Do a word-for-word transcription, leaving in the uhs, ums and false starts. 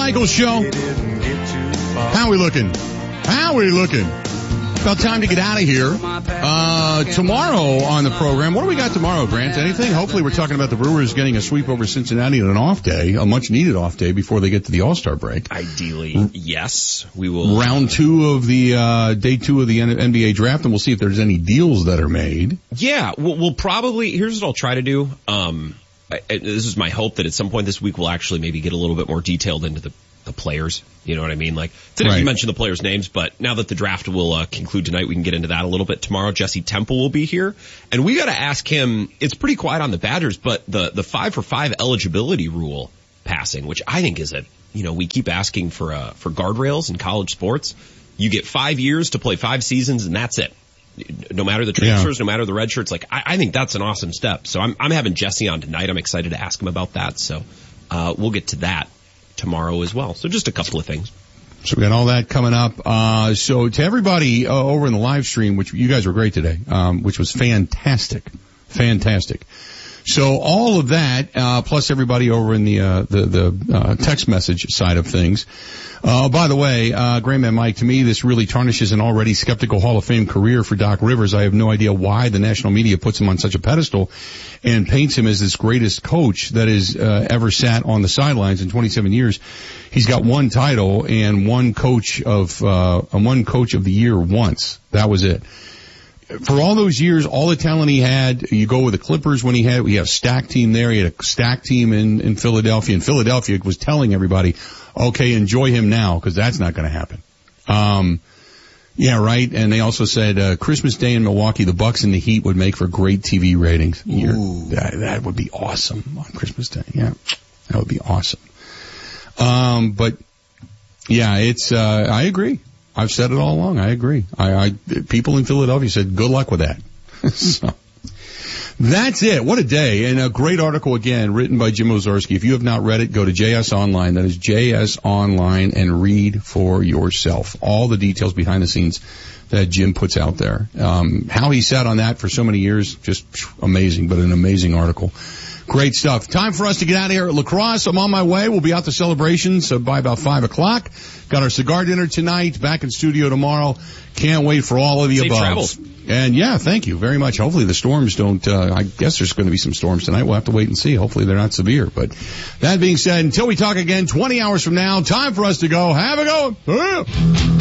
Michaels Show. How are we looking? How are we looking? About time to get out of here. Uh, tomorrow on the program, what do we got tomorrow, Grant? Anything? Hopefully we're talking about the Brewers getting a sweep over Cincinnati on an off day, a much needed off day before they get to the All-Star break. Ideally, yes. We will. Round two of the, uh, day two of the N B A draft, and we'll see if there's any deals that are made. Yeah, we'll, we'll probably, here's what I'll try to do. Um, I, I, this is my hope that at some point this week we'll actually maybe get a little bit more detailed into the the players, you know what I mean? Like, today right. you mentioned the players' names, but now that the draft will uh, conclude tonight, we can get into that a little bit tomorrow. Jesse Temple will be here, and we got to ask him. It's pretty quiet on the Badgers, but the the five for five eligibility rule passing, which I think is a, you know, we keep asking for uh, for guardrails in college sports. You get five years to play five seasons, and that's it. No matter the transfers, yeah. no matter the red shirts, like I, I think that's an awesome step. So I'm I'm having Jesse on tonight. I'm excited to ask him about that. So uh, we'll get to that tomorrow as well. So just a couple of things. So we got all that coming up. Uh, so to everybody uh, over in the live stream, which you guys were great today, um, which was fantastic, fantastic. So all of that, uh, plus everybody over in the, uh, the, the, uh, text message side of things. Uh, by the way, uh, Grandman Mike, to me, this really tarnishes an already skeptical Hall of Fame career for Doc Rivers. I have no idea why the national media puts him on such a pedestal and paints him as this greatest coach that has, uh, ever sat on the sidelines in twenty-seven years. He's got one title and one coach of, uh, one coach of the year once. That was it. For all those years, all the talent he had, you go with the Clippers when he had, we have a stacked team there. He had a stacked team in, in Philadelphia, and Philadelphia was telling everybody, okay, enjoy him now, because that's not going to happen. Um, yeah, right. And they also said, uh, Christmas Day in Milwaukee, the Bucks and the Heat would make for great T V ratings. Ooh. That, that would be awesome on Christmas Day. Yeah, that would be awesome. Um, but yeah, it's, uh, I agree. I've said it all along. I agree. I, I people in Philadelphia said, good luck with that. So that's it. What a day. And a great article again written by Jim Ozarski. If you have not read it, go to J S Online. That is J S Online, and read for yourself all the details behind the scenes that Jim puts out there. Um, how he sat on that for so many years, just amazing, but an amazing article. Great stuff. Time for us to get out of here at La Crosse. I'm on my way. We'll be out to celebrations uh, by about five o'clock. Got our cigar dinner tonight. Back in studio tomorrow. Can't wait for all of the Safe above. travels. And yeah, thank you very much. Hopefully the storms don't, uh, I guess there's going to be some storms tonight. We'll have to wait and see. Hopefully they're not severe. But that being said, until we talk again twenty hours from now, time for us to go. Have a go.